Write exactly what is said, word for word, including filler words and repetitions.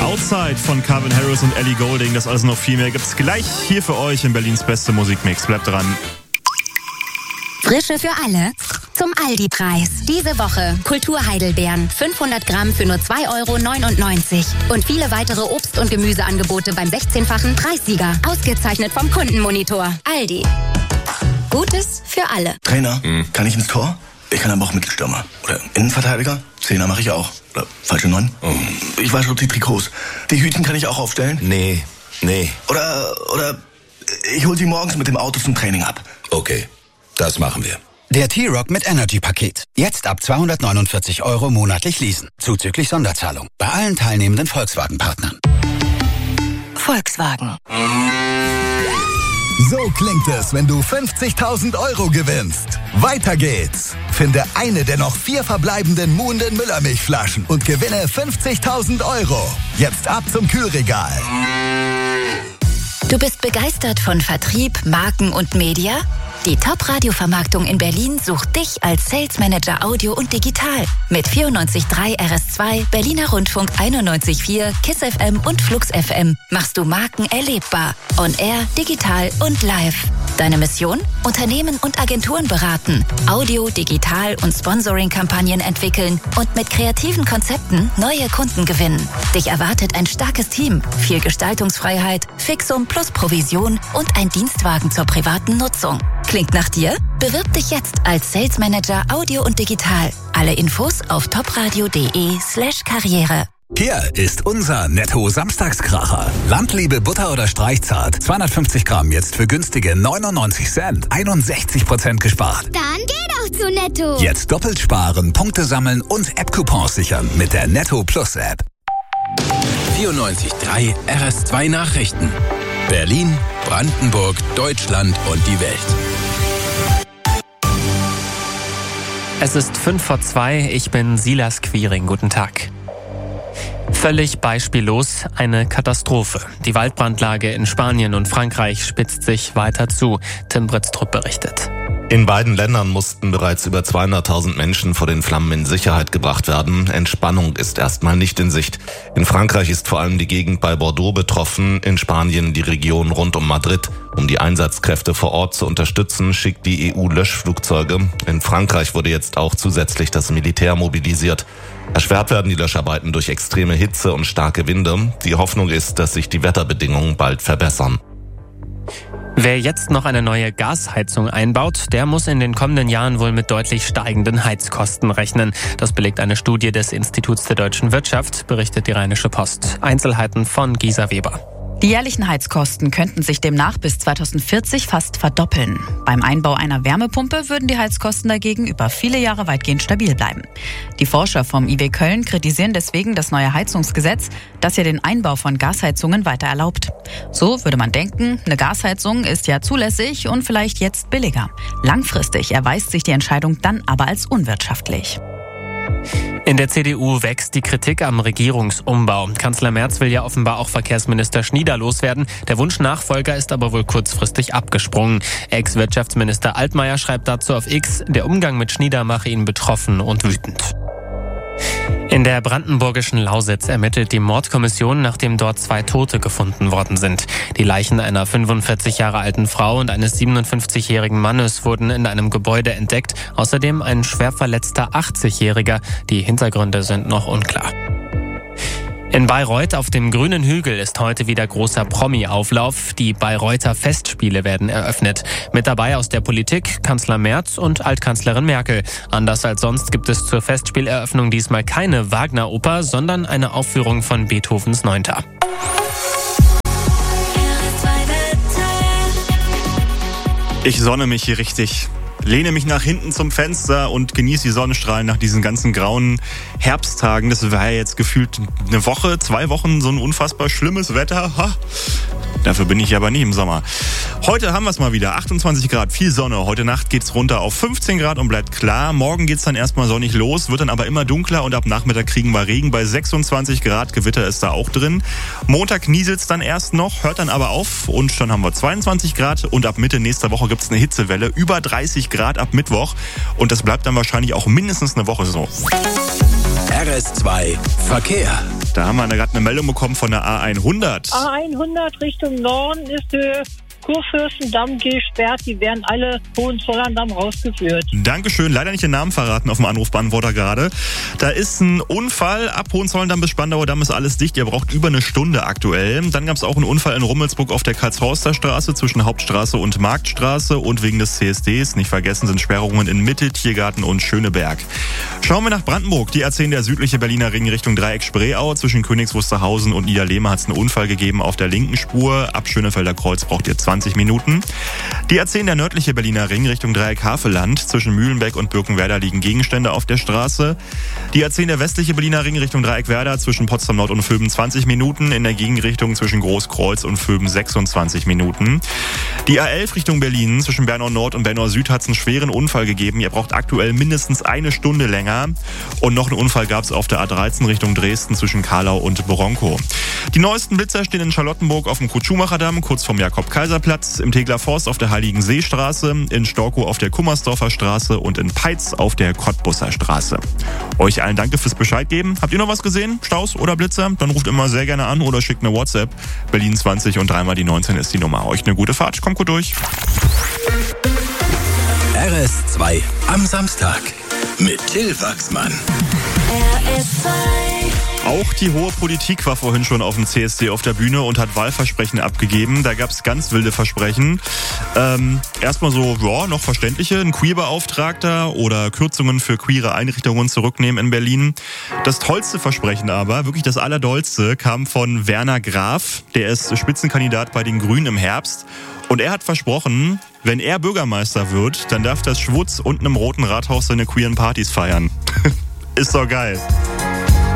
Outside von Calvin Harris und Ellie Goulding. Das alles noch viel mehr gibt's gleich hier für euch in Berlins beste Musikmix. Bleibt dran. Frische für alle zum Aldi-Preis. Diese Woche Kultur-Heidelbeeren, fünfhundert Gramm für nur zwei Euro neunundneunzig. Und viele weitere Obst- und Gemüseangebote beim sechzehnfachen Preissieger. Ausgezeichnet vom Kundenmonitor. Aldi. Gutes für alle. Trainer, mhm. kann ich ins Tor? Ich kann aber auch Mittelstürmer. Oder Innenverteidiger? Zehner mache ich auch. Oder falsche Neun? Oh. Ich wasche die Trikots. Die Hütchen kann ich auch aufstellen? Nee, nee. Oder, oder ich hol sie morgens mit dem Auto zum Training ab. Okay, das machen wir. Der T-Rock mit Energy-Paket. Jetzt ab zweihundertneunundvierzig Euro monatlich leasen. Zuzüglich Sonderzahlung. Bei allen teilnehmenden Volkswagen-Partnern. Volkswagen. So klingt es, wenn du fünfzigtausend Euro gewinnst. Weiter geht's. Finde eine der noch vier verbleibenden Muhnden Müllermilchflaschen und gewinne fünfzigtausend Euro. Jetzt ab zum Kühlregal. Du bist begeistert von Vertrieb, Marken und Media? Die Top-Radio-Vermarktung in Berlin sucht dich als Sales Manager Audio und Digital. Mit vierundneunzig Komma drei R S zwei, Berliner Rundfunk einundneunzig Komma vier, KISS F M und Flux F M machst du Marken erlebbar. On Air, digital und live. Deine Mission? Unternehmen und Agenturen beraten, Audio, Digital und Sponsoring-Kampagnen entwickeln und mit kreativen Konzepten neue Kunden gewinnen. Dich erwartet ein starkes Team, viel Gestaltungsfreiheit, Fixum plus Provision und ein Dienstwagen zur privaten Nutzung. Klingt nach dir? Bewirb dich jetzt als Sales Manager Audio und Digital. Alle Infos auf topradio.de slash Karriere. Hier ist unser Netto-Samstagskracher. Landliebe Butter oder Streichzart. zweihundertfünfzig Gramm jetzt für günstige neunundneunzig Cent. einundsechzig Prozent gespart. Dann geh doch zu Netto. Jetzt doppelt sparen, Punkte sammeln und App-Coupons sichern mit der Netto Plus App. vierundneunzig Komma drei R S zwei Nachrichten. Berlin, Brandenburg, Deutschland und die Welt. Es ist fünf vor zwei, ich bin Silas Quiring. Guten Tag. Völlig beispiellos eine Katastrophe. Die Waldbrandlage in Spanien und Frankreich spitzt sich weiter zu. Tim Britztrup berichtet. In beiden Ländern mussten bereits über zweihunderttausend Menschen vor den Flammen in Sicherheit gebracht werden. Entspannung ist erstmal nicht in Sicht. In Frankreich ist vor allem die Gegend bei Bordeaux betroffen, in Spanien die Region rund um Madrid. Um die Einsatzkräfte vor Ort zu unterstützen, schickt die E U Löschflugzeuge. In Frankreich wurde jetzt auch zusätzlich das Militär mobilisiert. Erschwert werden die Löscharbeiten durch extreme Hitze und starke Winde. Die Hoffnung ist, dass sich die Wetterbedingungen bald verbessern. Wer jetzt noch eine neue Gasheizung einbaut, der muss in den kommenden Jahren wohl mit deutlich steigenden Heizkosten rechnen. Das belegt eine Studie des Instituts der deutschen Wirtschaft, berichtet die Rheinische Post. Einzelheiten von Gisa Weber. Die jährlichen Heizkosten könnten sich demnach bis zweitausendvierzig fast verdoppeln. Beim Einbau einer Wärmepumpe würden die Heizkosten dagegen über viele Jahre weitgehend stabil bleiben. Die Forscher vom I W Köln kritisieren deswegen das neue Heizungsgesetz, das ja den Einbau von Gasheizungen weiter erlaubt. So würde man denken, eine Gasheizung ist ja zulässig und vielleicht jetzt billiger. Langfristig erweist sich die Entscheidung dann aber als unwirtschaftlich. In der C D U wächst die Kritik am Regierungsumbau. Kanzler Merz will ja offenbar auch Verkehrsminister Schnieder loswerden. Der Wunschnachfolger ist aber wohl kurzfristig abgesprungen. Ex-Wirtschaftsminister Altmaier schreibt dazu auf X, der Umgang mit Schnieder mache ihn betroffen und wütend. In der brandenburgischen Lausitz ermittelt die Mordkommission, nachdem dort zwei Tote gefunden worden sind. Die Leichen einer fünfundvierzig Jahre alten Frau und eines siebenundfünfzigjährigen Mannes wurden in einem Gebäude entdeckt. Außerdem ein schwer verletzter achtzigjähriger. Die Hintergründe sind noch unklar. In Bayreuth auf dem grünen Hügel ist heute wieder großer Promi-Auflauf. Die Bayreuther Festspiele werden eröffnet. Mit dabei aus der Politik Kanzler Merz und Altkanzlerin Merkel. Anders als sonst gibt es zur Festspieleröffnung diesmal keine Wagner-Oper, sondern eine Aufführung von Beethovens Neunter. Ich sonne mich hier richtig. Lehne mich nach hinten zum Fenster und genieße die Sonnenstrahlen nach diesen ganzen grauen Herbsttagen. Das war ja jetzt gefühlt eine Woche, zwei Wochen so ein unfassbar schlimmes Wetter. Ha. Dafür bin ich aber nie im Sommer. Heute haben wir es mal wieder. achtundzwanzig Grad, viel Sonne. Heute Nacht geht's runter auf fünfzehn Grad und bleibt klar. Morgen geht's dann erstmal sonnig los, wird dann aber immer dunkler und ab Nachmittag kriegen wir Regen bei sechsundzwanzig Grad. Gewitter ist da auch drin. Montag nieselt's dann erst noch, hört dann aber auf und dann haben wir zweiundzwanzig Grad und ab Mitte nächster Woche gibt's eine Hitzewelle. Über dreißig Grad ab Mittwoch und das bleibt dann wahrscheinlich auch mindestens eine Woche so. R S zwei Verkehr. Da haben wir gerade eine Meldung bekommen von der A hundert. A hundert Richtung Norden ist der Kurfürstendamm gesperrt. Die werden alle Hohenzollerndamm rausgeführt. Dankeschön. Leider nicht den Namen verraten auf dem Anrufbeantworter gerade. Da ist ein Unfall. Ab Hohenzollerndamm bis Spandauer Damm ist alles dicht. Ihr braucht über eine Stunde aktuell. Dann gab es auch einen Unfall in Rummelsburg auf der Karlshorster Straße zwischen Hauptstraße und Marktstraße. Und wegen des C S Ds, nicht vergessen, sind Sperrungen in Mitte, Tiergarten und Schöneberg. Schauen wir nach Brandenburg. Die A zehn, der südliche Berliner Ring Richtung Dreieck-Spreeau. Zwischen Königs Wusterhausen und Niederlehme hat es einen Unfall gegeben auf der linken Spur. Ab Schönefelder Kreuz braucht ihr zwanzig Minuten. Die A zehn, der nördliche Berliner Ring Richtung Dreieck-Havelland. Zwischen Mühlenbeck und Birkenwerder liegen Gegenstände auf der Straße. Die A zehn, der westliche Berliner Ring Richtung Dreieck-Werder. Zwischen Potsdam Nord und Vöben zwanzig Minuten. In der Gegenrichtung zwischen Großkreuz und Vöben sechsundzwanzig Minuten. Die A elf Richtung Berlin. Zwischen Bernau Nord und Bernau Süd hat es einen schweren Unfall gegeben. Ihr braucht aktuell mindestens eine Stunde länger. Und noch einen Unfall gab es auf der A dreizehn Richtung Dresden zwischen Karlau und Bronkow. Die neuesten Blitzer stehen in Charlottenburg auf dem Kurt-Schumacher-Damm, kurz vom Jakob-Kaiser-Platz, im Tegler Forst auf der Heiligen-See-Straße, in Storkow auf der Kummersdorfer Straße und in Peitz auf der Cottbusser Straße. Euch allen danke fürs Bescheid geben. Habt ihr noch was gesehen? Staus oder Blitzer? Dann ruft immer sehr gerne an oder schickt eine WhatsApp. Berlin zwanzig und dreimal die neunzehn ist die Nummer. Euch eine gute Fahrt. Kommt gut durch. R S zwei am Samstag mit Till Wachsmann. R S zwei. Auch die hohe Politik war vorhin schon auf dem C S D auf der Bühne und hat Wahlversprechen abgegeben. Da gab es ganz wilde Versprechen. Ähm, erstmal so, ja, noch verständliche, ein Queerbeauftragter oder Kürzungen für queere Einrichtungen zurücknehmen in Berlin. Das tollste Versprechen aber, wirklich das allerdollste, kam von Werner Graf. Der ist Spitzenkandidat bei den Grünen im Herbst. Und er hat versprochen, wenn er Bürgermeister wird, dann darf das Schwutz unten im Roten Rathaus seine queeren Partys feiern. Ist doch geil.